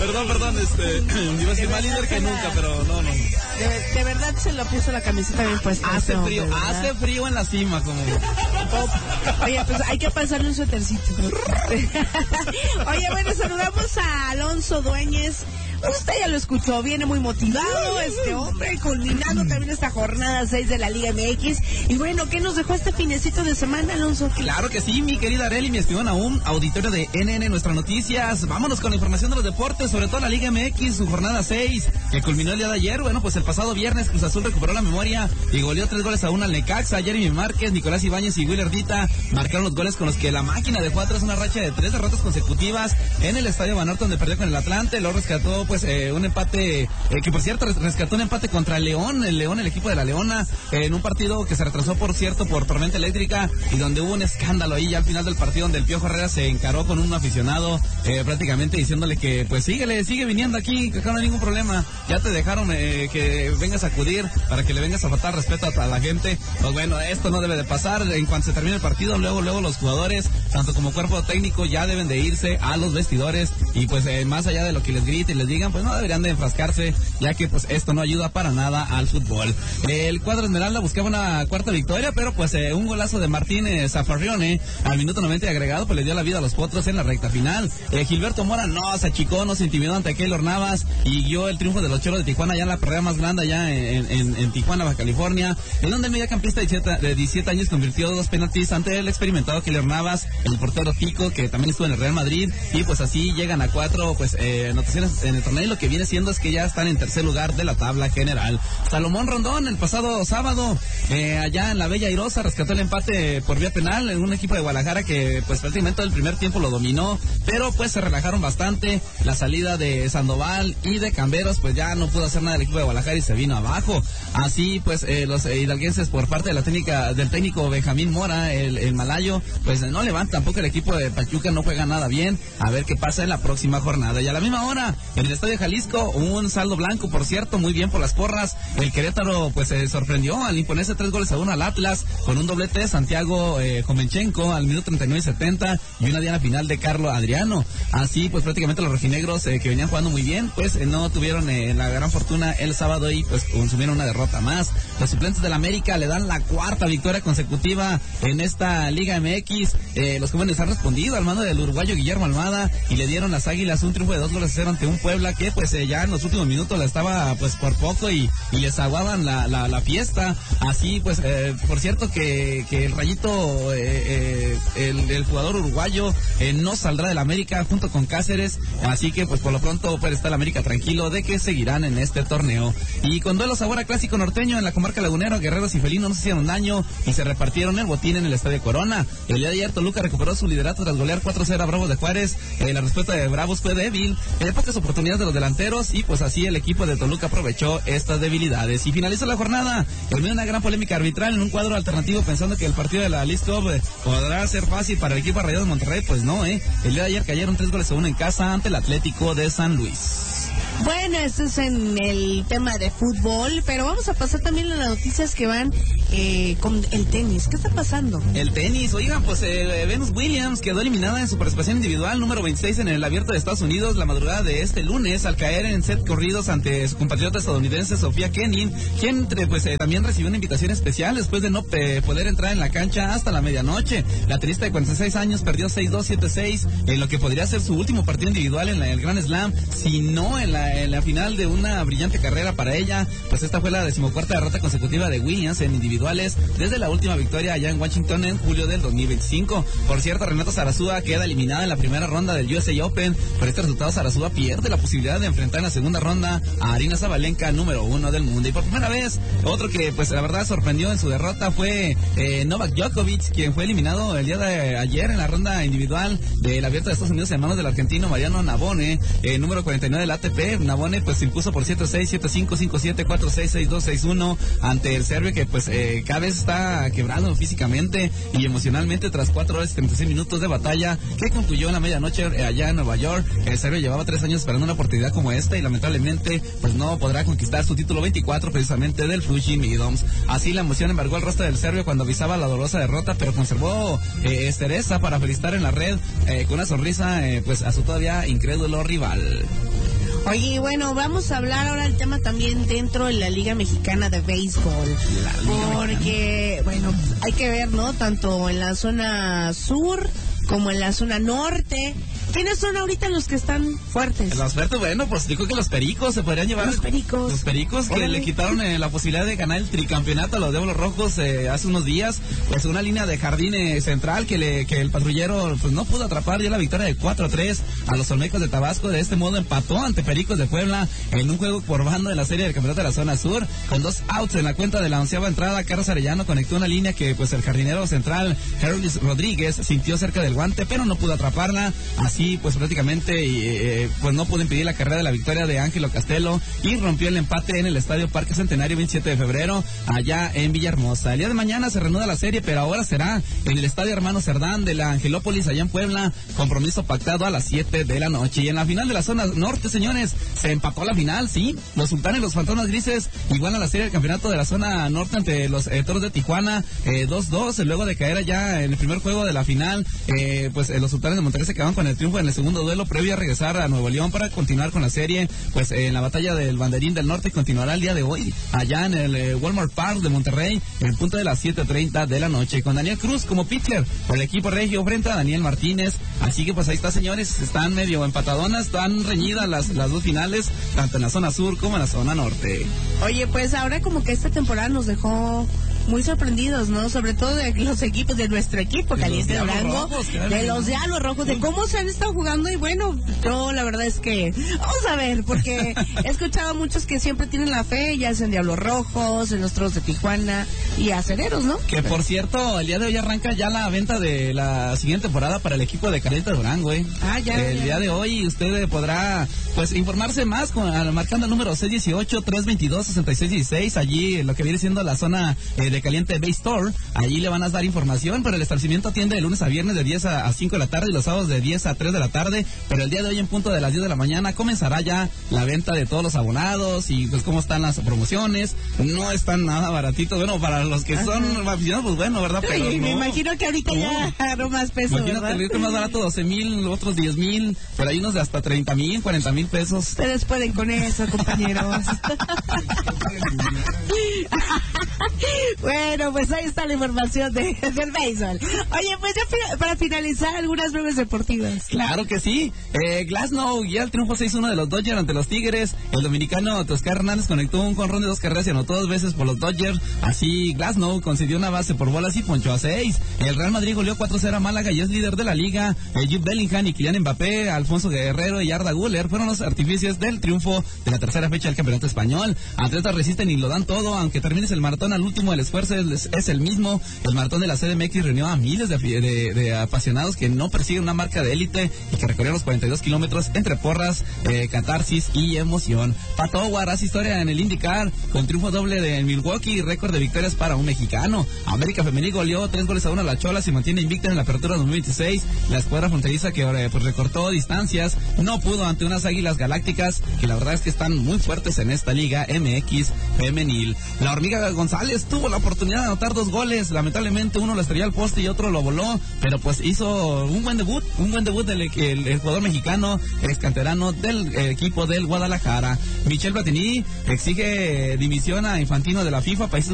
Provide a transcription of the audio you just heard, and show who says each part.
Speaker 1: Perdón, iba a decir más líder que nunca, pero no.
Speaker 2: De verdad se lo puso la camiseta bien puesta.
Speaker 1: Hace frío en la cima, como.
Speaker 2: Oye, pues hay que pasarle un suétercito. Oye, bueno, saludamos a Alonso Dueñez. Usted ya lo escuchó, viene muy motivado este hombre, culminando también esta jornada 6 de la Liga MX. Y bueno, ¿qué nos dejó este finecito de semana, Alonso?
Speaker 1: Claro que sí, mi querida Arely, mi estimado Nahum, auditorio de NN Nuestras Noticias. Vámonos con la información de los deportes, sobre todo la Liga MX, su jornada 6, que culminó el día de ayer. Bueno, pues el pasado viernes Cruz Azul recuperó la memoria y goleó 3-1 al Necaxa. Jeremy Márquez, Nicolás Ibáñez y Willer Dita marcaron los goles con los que la máquina dejó atrás una racha de 3 derrotas consecutivas en el Estadio Banorte, donde perdió con el Atlante. Lo rescató un empate, que por cierto rescató un empate contra el equipo de la Leona, en un partido que se retrasó por tormenta eléctrica, y donde hubo un escándalo ahí ya al final del partido, donde el Piojo Herrera se encaró con un aficionado, prácticamente diciéndole que pues sigue viniendo aquí, que acá no hay ningún problema, ya te dejaron que vengas a acudir para que le vengas a faltar respeto a la gente. Pues bueno, esto no debe de pasar. En cuanto se termine el partido, luego los jugadores, tanto como cuerpo técnico, ya deben de irse a los vestidores, y pues más allá de lo que les griten y les digan, pues no deberían de enfrascarse, ya que pues esto no ayuda para nada al fútbol. El cuadro Esmeralda buscaba una cuarta victoria, pero pues un golazo de Martín Zaffarrione al minuto 90 de agregado pues le dio la vida a los potros en la recta final. Gilberto Mora no se achicó, no se intimidó ante Keylor Navas y guió el triunfo de los Choros de Tijuana, ya en la carrera más grande allá en Tijuana, Baja California, en donde el mediocampista de 17 años convirtió 2 penaltis ante el experimentado Keylor Navas, el portero Tico, que también estuvo en el Real Madrid, y pues así llegan a 4 anotaciones en el torneo, y lo que viene siendo es que ya están en tercer lugar de la tabla general. Salomón Rondón el pasado sábado allá en la Bella Airosa rescató el empate por vía penal en un equipo de Guadalajara que pues prácticamente todo el primer tiempo lo dominó, pero pues se relajaron bastante. La salida de Sandoval y de Camberos pues ya no pudo hacer nada el equipo de Guadalajara y se vino abajo. Así pues los hidalguenses, por parte de la técnica del técnico Benjamín Mora, el malayo, pues no levanta. Tampoco el equipo de Pachuca no juega nada bien. A ver qué pasa en la próxima jornada. Y a la misma hora en el Estadio Jalisco, un saldo blanco, por cierto, muy bien por las porras. El Querétaro pues se sorprendió al imponerse 3-1 al Atlas, con un doblete de Santiago Jomenchenko al minuto 39 y 70, y una diana final de Carlos Adriano. Así pues prácticamente los rojinegros que venían jugando muy bien pues no tuvieron la gran fortuna el sábado, y pues consumieron una derrota más. Los suplentes del América le dan la cuarta victoria consecutiva en esta Liga MX. Los jóvenes han respondido al mando del uruguayo Guillermo Almada y le dieron las Águilas un triunfo de 2-0 ante un Puebla que pues ya en los últimos minutos la estaba pues por poco y les aguaban la fiesta. Así pues por cierto que el Rayito, el jugador uruguayo no saldrá del América junto con Cáceres, así que pues por lo pronto puede estar el América tranquilo de que seguirán en este torneo. Y con duelos ahora clásico norteño en la comarca lagunera, Guerreros y Felinos no se hicieron daño y se repartieron el botín en el Estadio Corona. El día de ayer Toluca recuperó su liderato tras golear 4-0 a Bravos de Juárez. La respuesta de Bravos fue débil, pocas oportunidades de los delanteros, y pues así el equipo de Toluca aprovechó estas debilidades. Y finalizó la jornada en medio de una gran polémica arbitral en un cuadro alternativo, pensando que el partido de la Leagues Cup podrá ser fácil para el equipo de Rayados de Monterrey. Pues no, el día de ayer cayeron 3-1 en casa ante el Atlético de San Luis.
Speaker 2: Bueno, esto es en el tema de fútbol, pero vamos a pasar también a las noticias que van con el tenis. ¿Qué está pasando?
Speaker 1: El tenis, oigan, pues Venus Williams quedó eliminada en su participación individual número 26 en el Abierto de Estados Unidos la madrugada de este lunes, al caer en set corridos ante su compatriota estadounidense Sofía Kenin, quien pues también recibió una invitación especial después de no poder entrar en la cancha hasta la medianoche. La tenista de 46 años perdió 6-2, 7-6 en lo que podría ser su último partido individual en el Grand Slam, si no en la final de una brillante carrera para ella. Pues esta fue la 14ª derrota consecutiva de Williams en individuales desde la última victoria allá en Washington en julio del 2025. Por cierto, Renato Sarasúa queda eliminada en la primera ronda del USA Open. Por este resultado, Sarasúa pierde la posibilidad de enfrentar en la segunda ronda a Aryna Sabalenka, número 1 del mundo. Y por primera vez, otro que pues la verdad sorprendió en su derrota fue Novak Djokovic, quien fue eliminado el día de ayer en la ronda individual del Abierto de Estados Unidos en manos del argentino Mariano Navone, número 49 del ATP. Navone pues se impuso por 7-6, 7-5, 5-7, 4-6, 6-2, 6-1 ante el serbio, que pues cada vez está quebrado físicamente y emocionalmente tras 4 horas y 36 minutos de batalla que concluyó en la medianoche allá en Nueva York. El serbio llevaba 3 años esperando una oportunidad como esta y lamentablemente pues no podrá conquistar su título 24 precisamente del Fuji Midoms. Así la emoción embargó el rostro del serbio cuando avisaba la dolorosa derrota, pero conservó estereza para felicitar en la red con una sonrisa pues a su todavía incrédulo rival.
Speaker 2: Oye, bueno, vamos a hablar ahora del tema también dentro de la Liga Mexicana de Béisbol. Porque, bueno, hay que ver, ¿no? Tanto en la zona sur como en la zona norte. ¿Quiénes son ahorita los que están fuertes?
Speaker 1: Los fuertes, bueno, pues digo que los Pericos se podrían llevar.
Speaker 2: Los Pericos
Speaker 1: que le quitaron la posibilidad de ganar el tricampeonato a los Diablos Rojos hace unos días. Pues una línea de jardín central que el patrullero pues no pudo atrapar. Ya la victoria de 4-3 a los Olmecos de Tabasco. De este modo empató ante Pericos de Puebla en un juego por bando de la serie del campeonato de la zona sur. Con 2 outs en la cuenta de la 11ª entrada, Carlos Arellano conectó una línea que pues el jardinero central, Harold Rodríguez, sintió cerca del guante, pero no pudo atraparla. Así pues prácticamente pues no pudo impedir la carrera de la victoria de Ángelo Castelo y rompió el empate en el Estadio Parque Centenario 27 de febrero allá en Villahermosa. El día de mañana se reanuda la serie, pero ahora será en el Estadio Hermano Cerdán de la Angelópolis allá en Puebla, compromiso pactado a las 7 de la noche. Y en la final de la zona norte, señores, se empató la final, sí, los Sultanes y los Fantasmas Grises igual a la serie del campeonato de la zona norte ante los Toros de Tijuana, 2-2, luego de caer allá en el primer juego de la final, pues los Sultanes de Monterrey se quedaron con el triunfo en el segundo duelo previo a regresar a Nuevo León para continuar con la serie, pues en la batalla del Banderín del Norte continuará el día de hoy allá en el Walmart Park de Monterrey en el punto de las 7:30 de la noche con Daniel Cruz como pitcher por el equipo regio frente a Daniel Martínez. Así que pues ahí está, señores, están medio empatadonas, están reñidas las dos finales, tanto en la zona sur como en la zona norte.
Speaker 2: Oye, pues ahora como que esta temporada nos dejó muy sorprendidos, ¿no? Sobre todo de los equipos, de nuestro equipo, Caliente Durango, de los Diablos Rojos, de cómo se han estado jugando. Y bueno, yo la verdad es que vamos a ver, porque he escuchado a muchos que siempre tienen la fe, ya sea en Diablos Rojos, en los Toros de Tijuana y Acereros, ¿no?
Speaker 1: Que por cierto, el día de hoy arranca ya la venta de la siguiente temporada para el equipo de Caliente Durango, El día de hoy usted podrá pues informarse más marcando el número 618-322-6616, allí lo que viene siendo la zona de Caliente Base Store. Allí le van a dar información, pero el establecimiento atiende de lunes a viernes de 10 a 5 de la tarde y los sábados de 10 a 3 de la tarde, pero el día de hoy en punto de las 10 de la mañana comenzará ya la venta de todos los abonados y pues cómo están las promociones. No están nada baratitos, bueno, para los que son aficionados, pues bueno, ¿verdad? Pero
Speaker 2: me imagino que ahorita ya no más peso,
Speaker 1: imagínate, el litro más barato 12,000, otros 10,000, pero hay unos de hasta 30,000, 40,000 pesos.
Speaker 2: Ustedes pueden con eso, compañeros. Bueno, pues ahí está la información del béisbol. Oye, pues ya para finalizar, algunas breves deportivas.
Speaker 1: Claro que sí. Glasnow ya el triunfo 6-1 de los Dodgers ante los Tigres. El dominicano Toscar Hernández conectó un jonrón de 2 carreras y anotó 2 veces por los Dodgers. Así Glasnow concedió una base por bolas y ponchó a 6. El Real Madrid goleó 4-0 a Málaga y es líder de la liga. Jude Bellingham y Kylian Mbappé, Alfonso Guerrero y Arda Güler fueron los artífices del triunfo de la tercera fecha del campeonato español. Atletas resisten y lo dan todo, aunque termines el maratón al último, el esfuerzo es el mismo. El maratón de la CDMX reunió a miles de apasionados que no persiguen una marca de élite y que recorrieron los 42 kilómetros entre porras, catarsis y emoción. Pato Howard hace historia en el IndyCar con triunfo doble de Milwaukee y récord de victorias para un mexicano. América Femenil goleó 3-1 a la Cholas y mantiene invicta en la apertura 2026. La escuadra fronteriza que pues recortó distancias no pudo ante unas Águilas Galácticas que la verdad es que están muy fuertes en esta Liga MX femenil. La Hormiga González tuvo la oportunidad de anotar 2 goles, lamentablemente uno lo estrelló al poste y otro lo voló, pero pues hizo un buen debut el jugador mexicano, ex canterano del equipo del Guadalajara. Michel Platini exige dimisión a Infantino de la FIFA. Países